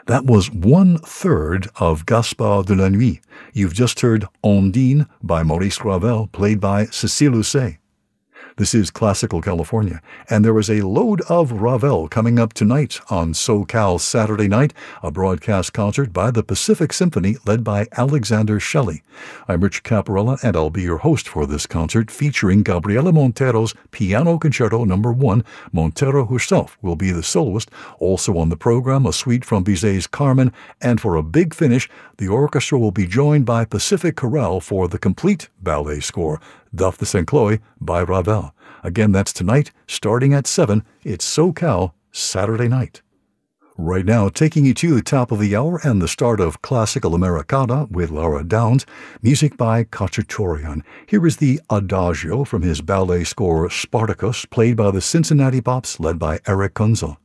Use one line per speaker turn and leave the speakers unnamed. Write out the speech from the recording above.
That was one-third of Gaspard de la Nuit. You've just heard Ondine by Maurice Ravel, played by Cécile Housset. This is Classical California, and there is a load of Ravel coming up tonight on SoCal Saturday Night, a broadcast concert by the Pacific Symphony led by Alexander Shelley. I'm Rich Caparella, and I'll be your host for this concert featuring Gabriela Montero's Piano Concerto No. 1. Montero herself will be the soloist. Also on the program, a suite from Bizet's Carmen, and for a big finish, the orchestra will be joined by Pacific Chorale for the complete ballet score, Duff de Saint-Cloy by Ravel. Again, that's tonight, starting at 7. It's SoCal Saturday Night. Right now, taking you to the top of the hour and the start of Classical Americana with Laura Downs, music by Khachaturian. Here is the Adagio from his ballet score Spartacus, played by the Cincinnati Pops led by Eric Kunzel.